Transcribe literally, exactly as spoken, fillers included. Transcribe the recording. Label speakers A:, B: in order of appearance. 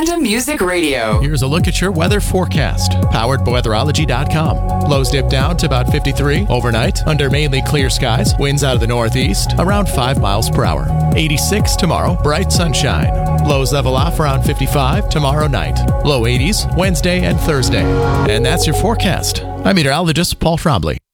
A: Random Music Radio.
B: Here's a look at your weather forecast, powered by weatherology dot com. Lows dip down to about fifty-three overnight, under mainly clear skies. Winds out of the northeast, around five miles per hour. eighty-six tomorrow, bright sunshine. Lows level off around fifty-five tomorrow night. Low eighties Wednesday and Thursday. And that's your forecast. I'm meteorologist Paul Trombley.